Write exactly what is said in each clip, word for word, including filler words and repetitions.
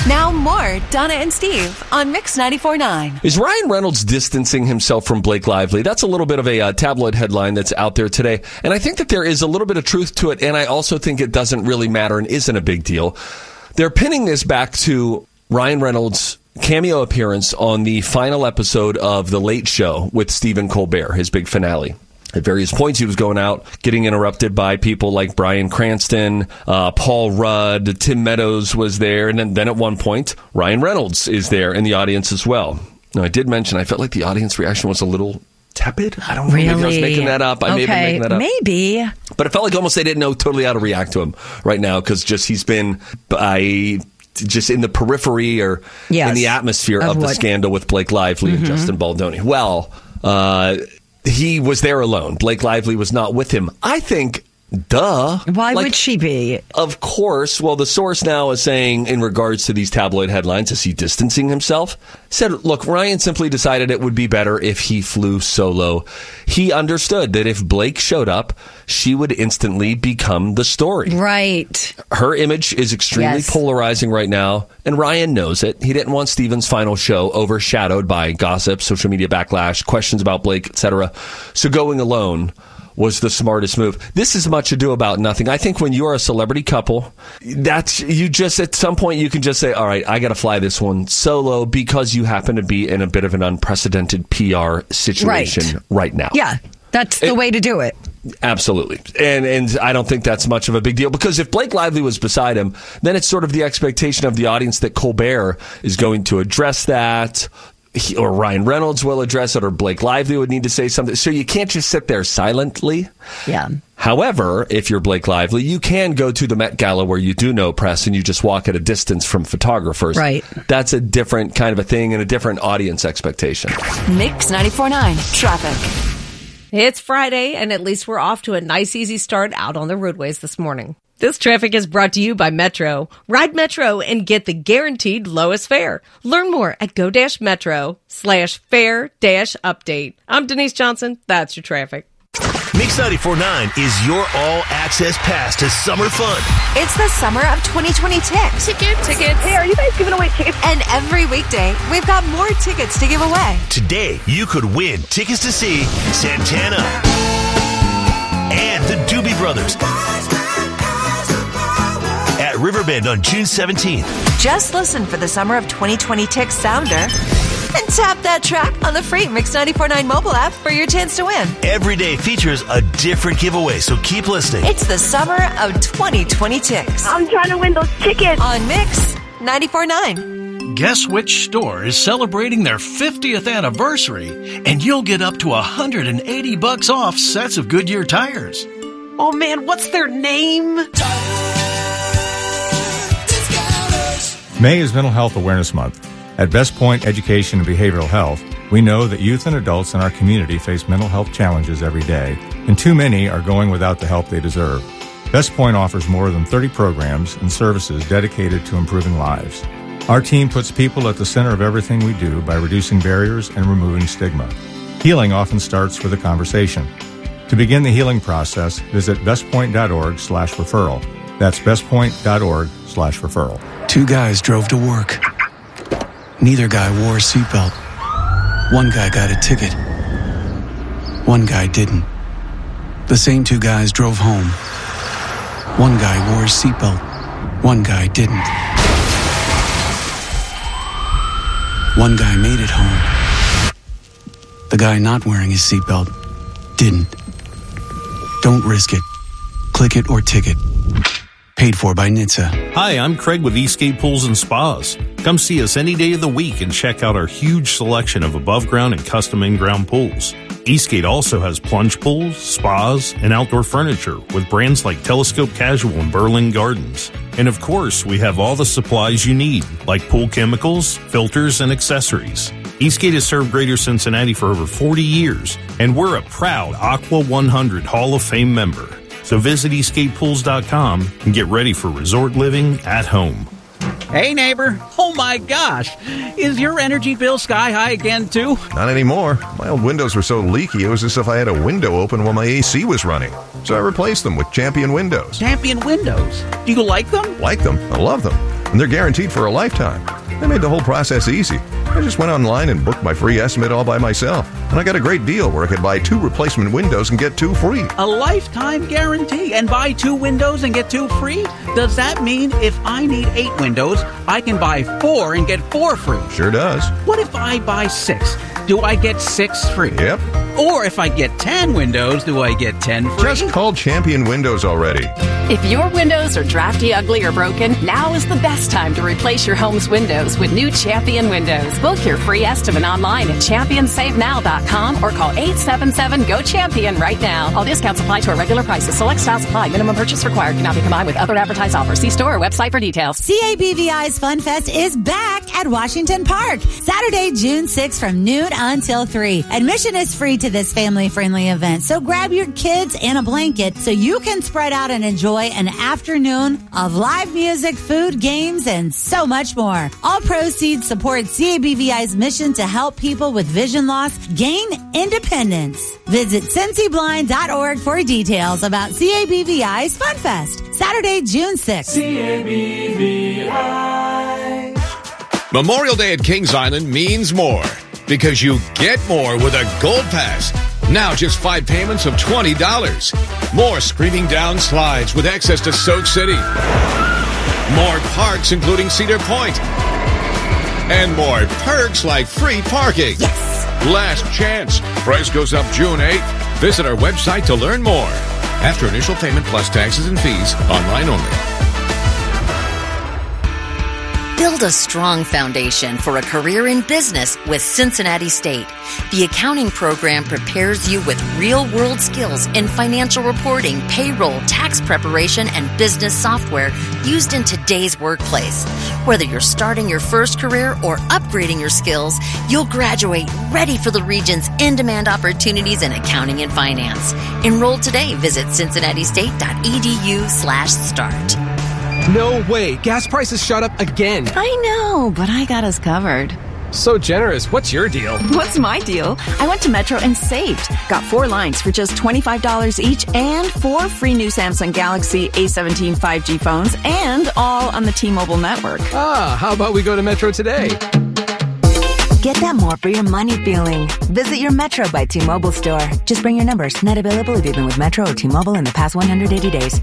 Now more Donna and Steve on Mix ninety-four point nine. Is Ryan Reynolds distancing himself from Blake Lively? That's a little bit of a uh, tabloid headline that's out there today. And I think that there is a little bit of truth to it. And I also think it doesn't really matter and isn't a big deal. They're pinning this back to Ryan Reynolds' cameo appearance on the final episode of The Late Show with Stephen Colbert, his big finale. At various points, he was going out, getting interrupted by people like Bryan Cranston, uh, Paul Rudd, Tim Meadows was there, and then, then at one point, Ryan Reynolds is there in the audience as well. Now, I did mention, I felt like the audience reaction was a little tepid. I don't know, really? Maybe I was making that up. I okay, may have been making that up. Maybe. But it felt like almost they didn't know totally how to react to him right now, because just he's been by... just in the periphery or yes, in the atmosphere of, of the scandal with Blake Lively mm-hmm. and Justin Baldoni. Well, uh, he was there alone. Blake Lively was not with him. I think, duh. Why like, would she be? Of course. Well, the source now is saying, in regards to these tabloid headlines, is he distancing himself? Said, look, Ryan simply decided it would be better if he flew solo. He understood that if Blake showed up, she would instantly become the story. Right. Her image is extremely yes. polarizing right now, and Ryan knows it. He didn't want Stephen's final show overshadowed by gossip, social media backlash, questions about Blake, et cetera. So going alone was the smartest move. This is much ado about nothing. I think when you are a celebrity couple, that's you just at some point you can just say, all right, I got to fly this one solo because you happen to be in a bit of an unprecedented P R situation right, right now. Yeah, that's the it, way to do it. Absolutely. And and I don't think that's much of a big deal, because if Blake Lively was beside him, then it's sort of the expectation of the audience that Colbert is going to address that. He, or Ryan Reynolds will address it, or Blake Lively would need to say something. So you can't just sit there silently. Yeah. However, if you're Blake Lively, you can go to the Met Gala where you do know press and you just walk at a distance from photographers. Right. That's a different kind of a thing and a different audience expectation. Mix ninety-four point nine Traffic. It's Friday, and at least we're off to a nice, easy start out on the roadways this morning. This traffic is brought to you by Metro. Ride Metro and get the guaranteed lowest fare. Learn more at go-metro slash fare dash update. I'm Denise Johnson. That's your traffic. Mix ninety-four point nine is your all-access pass to summer fun. It's the summer of twenty twenty Tickets. Tickets. Tickets. Hey, are you guys giving away tickets? And every weekday, we've got more tickets to give away. Today, you could win tickets to see Santana and the Doobie Brothers at Riverbend on June seventeenth. Just listen for the Summer of twenty twenty Tick sounder and tap that track on the free Mix ninety-four point nine mobile app for your chance to win. Every day features a different giveaway, so keep listening. It's the Summer of twenty twenty Ticks. I'm trying to win those tickets on Mix ninety-four point nine. Guess which store is celebrating their fiftieth anniversary, and you'll get up to one hundred eighty bucks off sets of Goodyear tires. Oh man, what's their name? May is Mental Health Awareness Month. At Best Point Education and Behavioral Health, we know that youth and adults in our community face mental health challenges every day, and too many are going without the help they deserve. Best Point offers more than thirty programs and services dedicated to improving lives. Our team puts people at the center of everything we do by reducing barriers and removing stigma. Healing often starts with a conversation. To begin the healing process, visit bestpoint.org slash referral. That's bestpoint.org slash referral. Two guys drove to work. Neither guy wore a seatbelt. One guy got a ticket. One guy didn't. The same two guys drove home. One guy wore a seatbelt. One guy didn't. One guy made it home. The guy not wearing his seatbelt didn't. Don't risk it. Click it or ticket. Paid for by N H T S A. Hi, I'm Craig with Eastgate Pools and Spas. Come see us any day of the week and check out our huge selection of above-ground and custom in-ground pools. Eastgate also has plunge pools, spas, and outdoor furniture with brands like Telescope Casual and Berlin Gardens. And of course, we have all the supplies you need, like pool chemicals, filters, and accessories. Eastgate has served Greater Cincinnati for over forty years, and we're a proud Aqua one hundred Hall of Fame member. So visit eastgate pools dot com and get ready for resort living at home. Hey, neighbor. Oh, my gosh. Is your energy bill sky high again, too? Not anymore. My old windows were so leaky, it was as if I had a window open while my A C was running. So I replaced them with Champion windows. Champion windows? Do you like them? Like them. I love them. and they're guaranteed for a lifetime. They made the whole process easy. I just went online and booked my free estimate all by myself. And I got a great deal where I could buy two replacement windows and get two free. A lifetime guarantee and buy two windows and get two free? Does that mean if I need eight windows, I can buy four and get four free? Sure does. What if I buy six? Do I get six free? Yep. Or if I get ten windows, do I get ten free? Just call Champion Windows already. If your windows are drafty, ugly, or broken, now is the best time to replace your home's windows with new Champion Windows. Book your free estimate online at champion save now dot com or call eight seven seven, G O CHAMPION right now. All discounts apply to our regular prices. Select styles apply. Minimum purchase required. Cannot be combined with other advertised offers. See store or website for details. C A B V I's Fun Fest is back at Washington Park. Saturday, June sixth from noon until three. Admission is free to this family-friendly event, so grab your kids and a blanket so you can spread out and enjoy an afternoon of live music, food, games, and so much more. All proceeds support C A B V I's mission to help people with vision loss gain independence. Visit Cincy Blind dot org for details about C A B V I's Fun Fest. Saturday, June sixth. C A B V I. Memorial Day at Kings Island means more because you get more with a Gold Pass. Now just five payments of twenty dollars. More screaming down slides with access to Soak City. More parks including Cedar Point. And more perks like free parking. Yes! Last chance. Price goes up June eighth. Visit our website to learn more. After initial payment plus taxes and fees, online only. Build a strong foundation for a career in business with Cincinnati State. The accounting program prepares you with real-world skills in financial reporting, payroll, tax preparation, and business software used in today's workplace. Whether you're starting your first career or upgrading your skills, you'll graduate ready for the region's in-demand opportunities in accounting and finance. Enroll today. Visit cincinnati state dot e d u slash start. No way. Gas prices shot up again. I know, but I got us covered. So generous. What's your deal? What's my deal? I went to Metro and saved. Got four lines for just twenty-five dollars each and four free new Samsung Galaxy A seventeen five G phones and all on the T-Mobile network. Ah, how about we go to Metro today? Get that more for your money feeling. Visit your Metro by T-Mobile store. Just bring your numbers. Net available if you've been with Metro or T-Mobile in the past one hundred eighty days.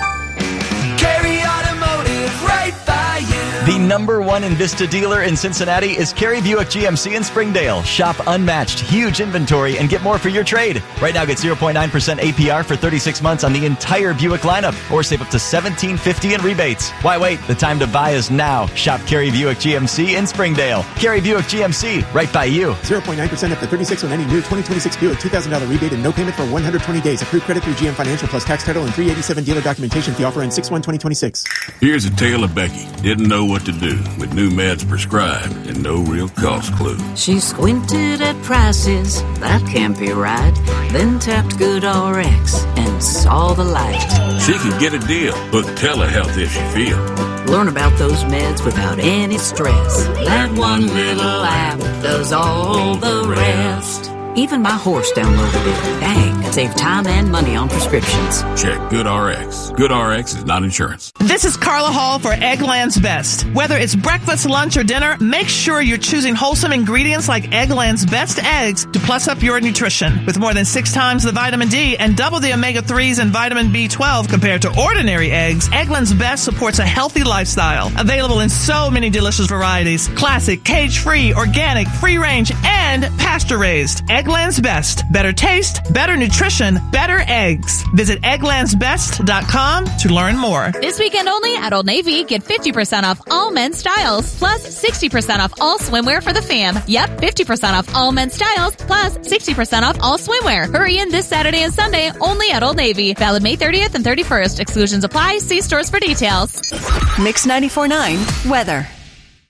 The number one Envista dealer in Cincinnati is Cary Buick G M C in Springdale. Shop unmatched, huge inventory, and get more for your trade. Right now, get zero point nine percent A P R for thirty-six months on the entire Buick lineup, or save up to seventeen fifty in rebates. Why wait? The time to buy is now. Shop Cary Buick G M C in Springdale. Cary Buick G M C, right by you. zero point nine percent after thirty-six on any new twenty twenty-six Buick, two thousand dollars rebate and no payment for one hundred twenty days. Accrued credit through G M Financial plus tax title and three eighty-seven dealer documentation. The offer ends six one twenty twenty-six. Here's a tale of Becky. Didn't know what to do with new meds prescribed and no real cost clue. She squinted at prices, that can't be right. Then tapped GoodRx and saw the light. She can get a deal. Book telehealth if she feels. Learn about those meds without any stress. That one little app does all the rest. Even my horse downloaded it. Dang, save time and money on prescriptions. Check GoodRx. GoodRx is not insurance. This is Carla Hall for Eggland's Best. Whether it's breakfast, lunch, or dinner, make sure you're choosing wholesome ingredients like Eggland's Best eggs to plus up your nutrition. With more than six times the vitamin D and double the omega threes and vitamin B twelve compared to ordinary eggs, Eggland's Best supports a healthy lifestyle. Available in so many delicious varieties. Classic, cage-free, organic, free-range, and pasture-raised. Eggland's Best. Better taste, better nutrition, better eggs. Visit egglands best dot com to learn more. This weekend only at Old Navy, get fifty percent off all men's styles, plus sixty percent off all swimwear for the fam. Yep, fifty percent off all men's styles, plus sixty percent off all swimwear. Hurry in this Saturday and Sunday only at Old Navy. Valid May thirtieth and thirty-first. Exclusions apply. See stores for details. Mix ninety-four point nine weather.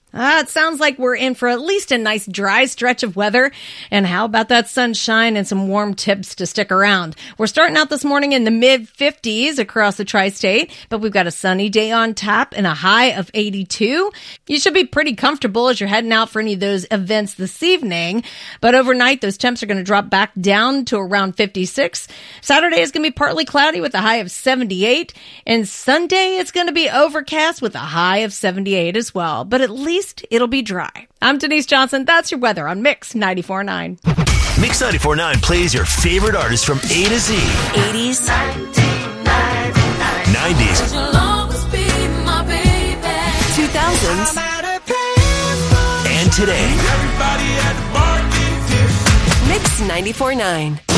Ah, it sounds like we're in for at least a nice dry stretch of weather. And how about that sunshine and some warm tips to stick around? We're starting out this morning in the mid fifties across the tri-state, but we've got a sunny day on tap and a high of eighty-two. You should be pretty comfortable as you're heading out for any of those events this evening. But overnight, those temps are going to drop back down to around fifty-six. Saturday is going to be partly cloudy with a high of seventy-eight. And Sunday, it's going to be overcast with a high of seventy-eight as well. But at least it'll be dry. I'm Denise Johnson. That's your weather on Mix ninety-four point nine. Mix ninety-four point nine plays your favorite artists from A to Z. eighties, nineties, two thousands, and today. Mix ninety-four point nine.